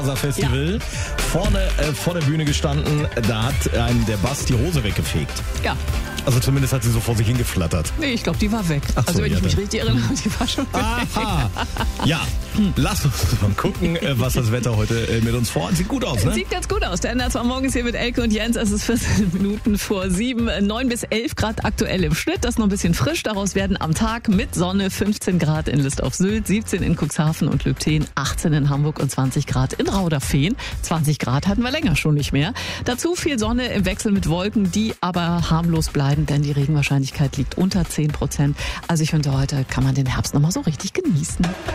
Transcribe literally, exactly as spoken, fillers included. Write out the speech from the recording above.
Festival. Ja. Vorne äh, vor der Bühne gestanden, da hat einem der Bass die Hose weggefegt. Ja. Also zumindest hat sie so vor sich hingeflattert. Nee, ich glaube, die war weg. Ach so, also wenn ja, ich mich dann. richtig erinnere, die war schon weg. Aha. Ja, lass uns mal gucken, was das Wetter heute mit uns vorhat. Sieht gut aus, ne? Sieht ganz gut aus. Der Ender zwar morgens hier mit Elke und Jens. Es ist vierzehn Minuten vor sieben. neun bis elf Grad aktuell im Schnitt. Das ist noch ein bisschen frisch. Daraus werden am Tag mit Sonne fünfzehn Grad in List auf Sylt, siebzehn in Cuxhaven und Lübtheen, achtzehn in Hamburg und zwanzig Grad in Rauderfehn. zwanzig Grad hatten wir länger schon nicht mehr. Dazu viel Sonne im Wechsel mit Wolken, die aber harmlos bleiben, denn die Regenwahrscheinlichkeit liegt unter zehn Prozent. Also ich finde, heute kann man den Herbst noch mal so richtig genießen.